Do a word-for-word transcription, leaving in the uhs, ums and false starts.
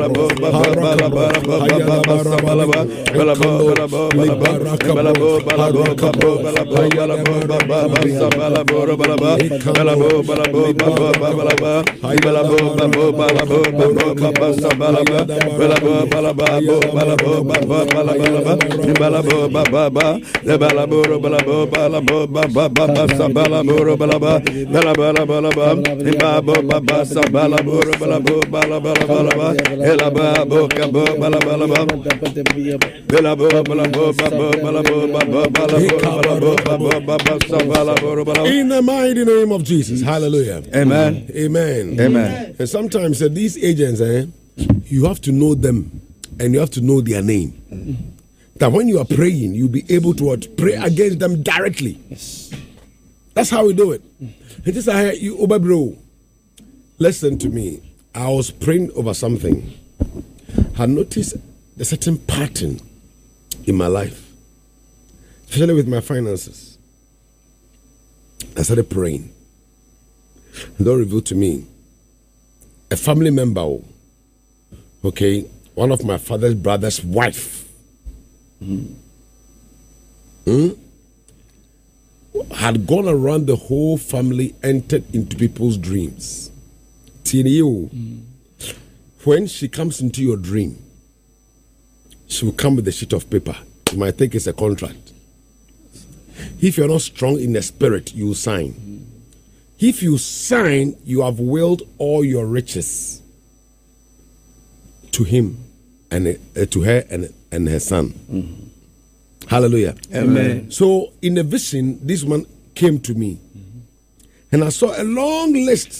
In the mighty name of Jesus, hallelujah. Amen. Amen. Amen. And sometimes uh, these agents, eh, you have to know them and you have to know their name. That when you are praying, you'll be able to what, pray against them directly. Yes. That's how we do it. It is I you over bro. Listen to me. I was praying over something. I noticed a certain pattern in my life, especially with my finances. I started praying. And God revealed to me a family member, okay, one of my father's brother's wife, mm. Mm, had gone around the whole family, entered into people's dreams. Mm. When she comes into your dream, she will come with a sheet of paper. You might think it's a contract. If you're not strong in the spirit, you sign. Mm. If you sign, you have willed all your riches to him and uh, to her and, and her son. Mm. Hallelujah. Amen. So in a vision, this one came to me. Mm-hmm. And I saw a long list